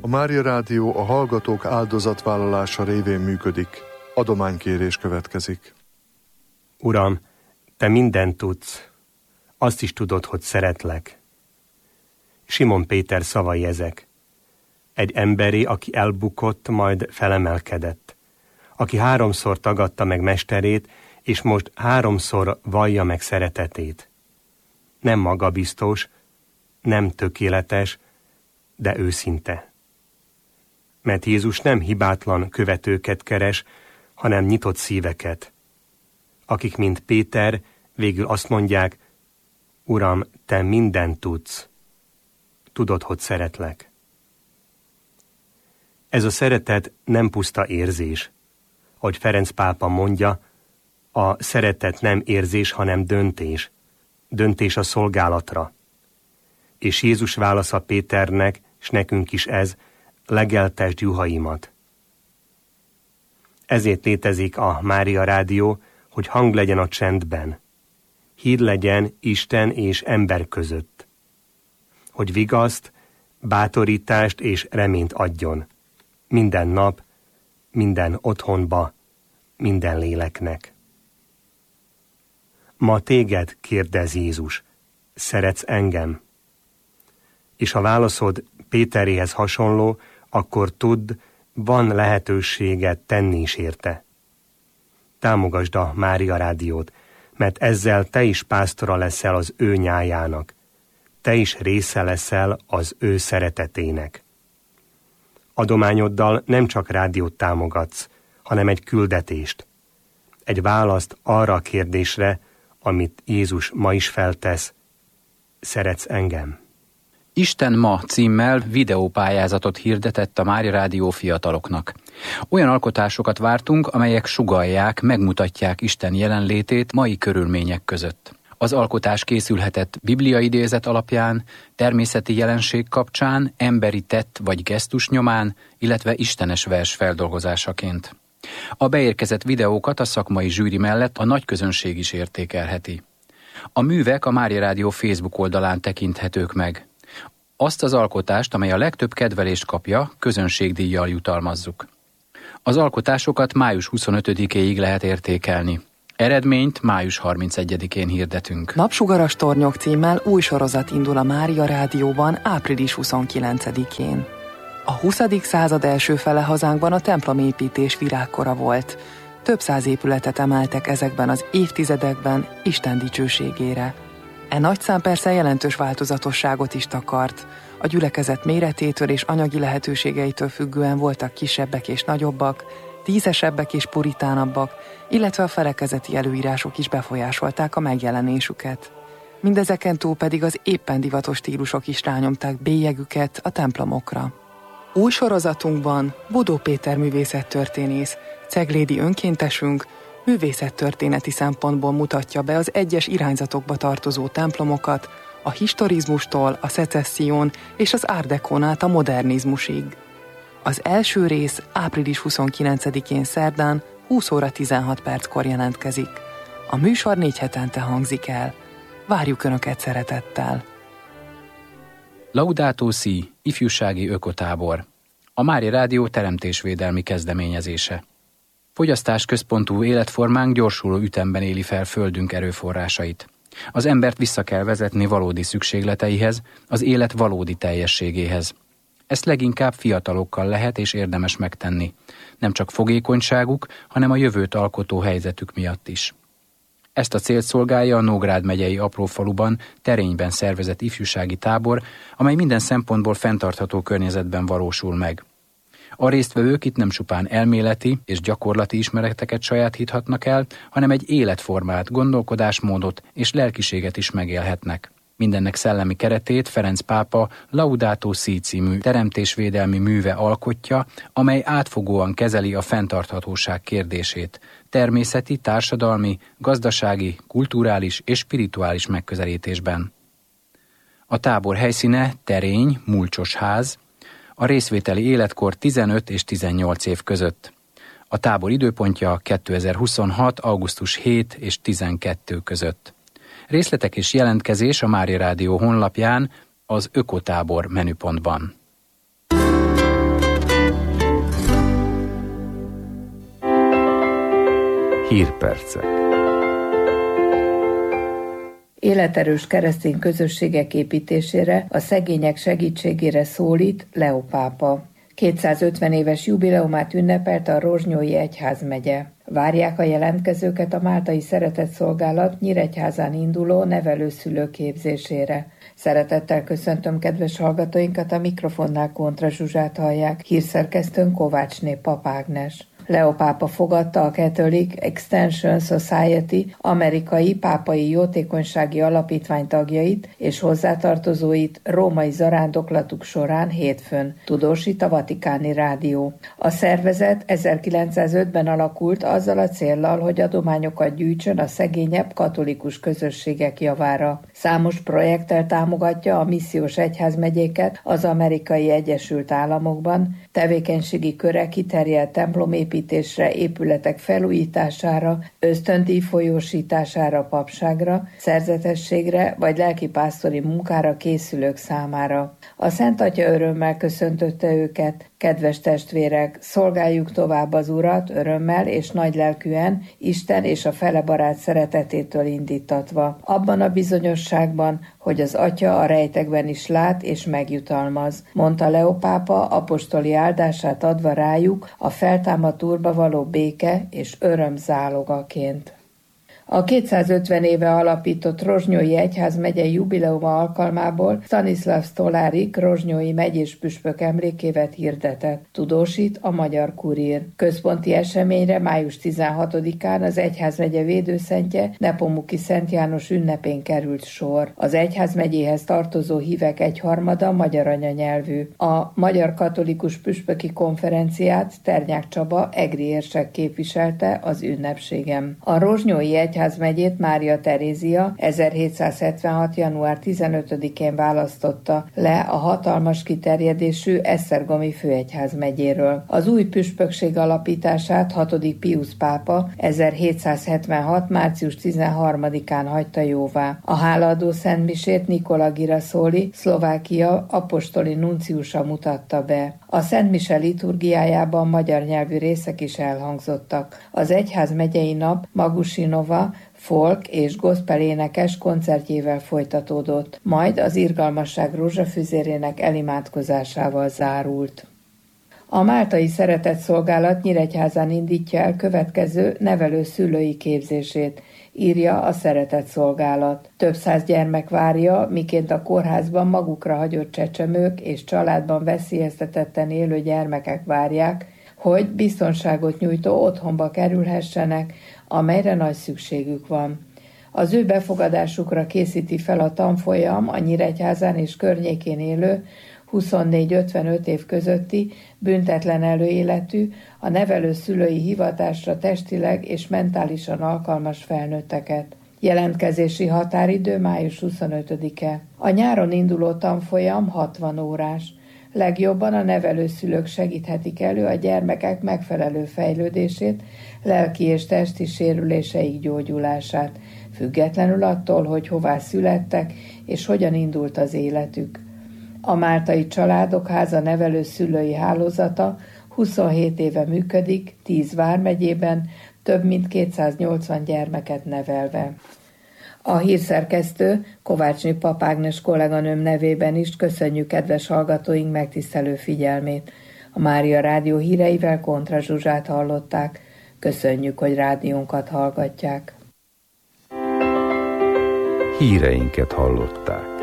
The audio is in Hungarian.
A Mária Rádió a hallgatók áldozatvállalása révén működik. Adománykérés következik. Uram, Te mindent tudsz. Azt is tudod, hogy szeretlek. Simon Péter szavai ezek. Egy emberé, aki elbukott, majd felemelkedett. Aki 3-szor tagadta meg mesterét, és most 3-szor vallja meg szeretetét. Nem magabiztos, nem tökéletes, de őszinte. Mert Jézus nem hibátlan követőket keres, hanem nyitott szíveket. Akik, mint Péter, végül azt mondják, Uram, Te mindent tudsz. Tudod, hogy szeretlek. Ez a szeretet nem puszta érzés. Ahogy Ferenc pápa mondja, a szeretet nem érzés, hanem döntés. Döntés a szolgálatra. És Jézus válasza Péternek, s nekünk is ez, legeltesd juhaimat. Ezért létezik a Mária Rádió, hogy hang legyen a csendben. Híd legyen Isten és ember között. Hogy vigaszt, bátorítást és reményt adjon. Minden nap, minden otthonba, minden léleknek. Ma téged kérdez Jézus, szeretsz engem? És ha válaszod Péteréhez hasonló, akkor tudd, van lehetőséged tenni is érte. Támogasd a Mária Rádiót, mert ezzel te is pásztora leszel az ő nyájának. Te is része leszel az ő szeretetének. Adományoddal nem csak rádiót támogatsz, hanem egy küldetést. Egy választ arra a kérdésre, amit Jézus ma is feltesz. Szeretsz engem? Isten ma címmel videópályázatot hirdetett a Mária Rádió fiataloknak. Olyan alkotásokat vártunk, amelyek sugallják, megmutatják Isten jelenlétét mai körülmények között. Az alkotás készülhetett bibliaidézet alapján, természeti jelenség kapcsán, emberi tett vagy gesztus nyomán, illetve istenes vers feldolgozásaként. A beérkezett videókat a szakmai zsűri mellett a nagy közönség is értékelheti. A művek a Mária Rádió Facebook oldalán tekinthetők meg. Azt az alkotást, amely a legtöbb kedvelést kapja, közönségdíjjal jutalmazzuk. Az alkotásokat május 25-éig lehet értékelni. Eredményt május 31-én hirdetünk. Napsugaras tornyok címmel új sorozat indul a Mária Rádióban április 29-én. A 20. század első fele hazánkban a templomépítés virágkora volt. Több száz épületet emeltek ezekben az évtizedekben Isten dicsőségére. E nagy szám persze jelentős változatosságot is takart. A gyülekezet méretétől és anyagi lehetőségeitől függően voltak kisebbek és nagyobbak, díszesebbek és puritánabbak, illetve a felekezeti előírások is befolyásolták a megjelenésüket. Mindezeken túl pedig az éppen divatos stílusok is rányomták bélyegüket a templomokra. Új sorozatunkban Bodó Péter művészettörténész, ceglédi önkéntesünk, művészettörténeti szempontból mutatja be az egyes irányzatokba tartozó templomokat, a historizmustól a szecesszión és az art décón át a modernizmusig. Az első rész április 29-én szerdán 20 óra 16 perckor jelentkezik. A műsor 4 hetente hangzik el. Várjuk Önöket szeretettel! Laudato Si, ifjúsági ökotábor. A Mária Rádió teremtésvédelmi kezdeményezése. Fogyasztásközpontú életformánk gyorsuló ütemben éli fel földünk erőforrásait. Az embert vissza kell vezetni valódi szükségleteihez, az élet valódi teljességéhez. Ezt leginkább fiatalokkal lehet és érdemes megtenni. Nem csak fogékonyságuk, hanem a jövőt alkotó helyzetük miatt is. Ezt a célt szolgálja a Nógrád megyei Aprófaluban, Terényben szervezett ifjúsági tábor, amely minden szempontból fenntartható környezetben valósul meg. A résztvevők itt nem csupán elméleti és gyakorlati ismereteket sajátíthatnak el, hanem egy életformát, gondolkodásmódot és lelkiséget is megélhetnek. Mindennek szellemi keretét Ferenc pápa Laudato Si című teremtésvédelmi műve alkotja, amely átfogóan kezeli a fenntarthatóság kérdését, természeti, társadalmi, gazdasági, kulturális és spirituális megközelítésben. A tábor helyszíne Terény, Mulcsos ház, a részvételi életkor 15 és 18 év között. A tábor időpontja 2026. augusztus 7 és 12 között. Részletek és jelentkezés a Mária Rádió honlapján, az Ökotábor menüpontban. Hírpercek. Életerős keresztény közösségek építésére, a szegények segítségére szólít Leó pápa. 250 éves jubileumát ünnepelte a Rozsnyói egyházmegye. Várják a jelentkezőket a Máltai Szeretetszolgálat Nyíregyházán induló nevelőszülő képzésére. Szeretettel köszöntöm kedves hallgatóinkat, a mikrofonnál Kontra Zsuzsát hallják, hírszerkesztőn Kovácsné Pap Ágnes. Leó pápa fogadta a Catholic Extension Society amerikai pápai jótékonysági alapítvány tagjait és hozzátartozóit római zarándoklatuk során hétfőn, tudósít a Vatikáni Rádió. A szervezet 1905-ben alakult azzal a céllal, hogy adományokat gyűjtsön a szegényebb katolikus közösségek javára. Számos projekttel támogatja a missziós egyházmegyéket az Amerikai Egyesült Államokban, tevékenységi köre kiterjedt templomépítésre, épületek felújítására, ösztöndíj folyósítására, papságra, szerzetességre vagy lelkipásztori munkára készülők számára. A Szent Atya örömmel köszöntötte őket: kedves testvérek, szolgáljuk tovább az Urat örömmel és nagylelkűen, Isten és a fele barát szeretetétől indítatva, abban a bizonyosságban, hogy az Atya a rejtekben is lát és megjutalmaz, mondta Leó pápa, apostoli áldását adva rájuk a feltámadt Úrba való béke és öröm zálogaként. A 250 éve alapított Rozsnyói egyházmegye jubileuma alkalmából Stanislav Stolárik rozsnyói megyés püspök emlékévet hirdetett, tudósít a Magyar Kurír. Központi eseményre május 16-án az egyházmegye védőszentje, Nepomuki Szent János ünnepén került sor. Az egyházmegyéhez tartozó hívek egyharmada magyar anyanyelvű. A Magyar Katolikus Püspöki Konferenciát Ternyák Csaba egri érsek képviselte az ünnepségem. A Rozsnyói egyházmegyét Mária Terézia 1776. január 15-én választotta le a hatalmas kiterjedésű esztergomi főegyházmegyéről. Az új püspökség alapítását 6. Piusz pápa 1776. március 13-án hagyta jóvá. A hálaadó szentmisét Nikola Girasoli, Szlovákia apostoli nunciusa mutatta be. A szentmise liturgiájában magyar nyelvű részek is elhangzottak. Az egyházmegyei nap Magusinova folk és gospel énekes koncertjével folytatódott, majd az Irgalmasság rózsafüzérének elimádkozásával zárult. A Máltai Szeretetszolgálat Nyíregyházán indítja el következő nevelő-szülői képzését, írja a Szeretetszolgálat. Több száz gyermek várja, miként a kórházban magukra hagyott csecsemők és családban veszélyeztetetten élő gyermekek várják, hogy biztonságot nyújtó otthonba kerülhessenek, amelyre nagy szükségük van. Az ő befogadásukra készíti fel a tanfolyam a Nyíregyházán és környékén élő 24-55 év közötti, büntetlen előéletű, a nevelő-szülői hivatásra testileg és mentálisan alkalmas felnőtteket. Jelentkezési határidő május 25-e. A nyáron induló tanfolyam 60 órás. Legjobban a nevelőszülők segíthetik elő a gyermekek megfelelő fejlődését, lelki és testi sérüléseik gyógyulását, függetlenül attól, hogy hová születtek és hogyan indult az életük. A Máltai Családok Háza nevelőszülői hálózata 27 éve működik, 10 vármegyében, több mint 280 gyermeket nevelve. A hírszerkesztő Kovácsné Pap Ágnes kolléganőm nevében is köszönjük kedves hallgatóink megtisztelő figyelmét. A Mária Rádió híreivel Kontra Zsuzsát hallották. Köszönjük, hogy rádiónkat hallgatják. Híreinket hallották.